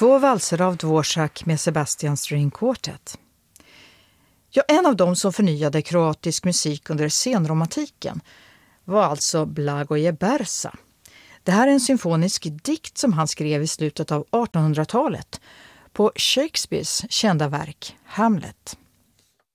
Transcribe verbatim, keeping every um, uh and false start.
Två valser av Dvorak med Sebastian String Quartet. Ja, en av dem som förnyade kroatisk musik under senromantiken var alltså Blagoje Bersa. Det här är en symfonisk dikt som han skrev i slutet av artonhundratalet på Shakespeares kända verk Hamlet.